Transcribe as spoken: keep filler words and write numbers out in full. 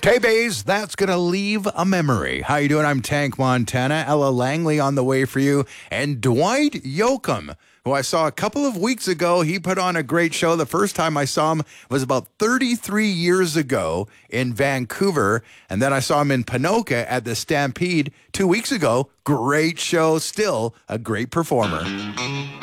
Tay-Bays, that's going to leave a memory. How you doing? I'm Tank Montana. Ella Langley on the way for you. And Dwight Yoakam, who I saw a couple of weeks ago. He put on a great show. The first time I saw him was about thirty-three years ago in Vancouver. And then I saw him in Ponoka at the Stampede two weeks ago. Great show. Still a great performer.